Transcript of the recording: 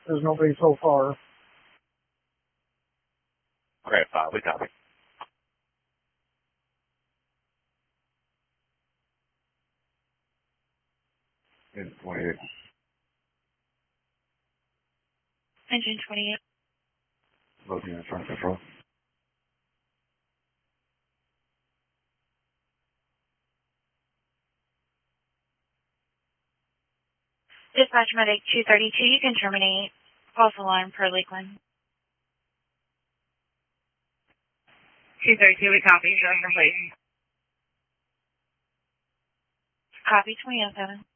There's nobody so far. Okay, we copy. Engine 28. Engine 28. Loading in front control. Dispatch Medic 232, you can terminate. False alarm per Lakeland. 232, we copy. Showing complete. Copy 2007.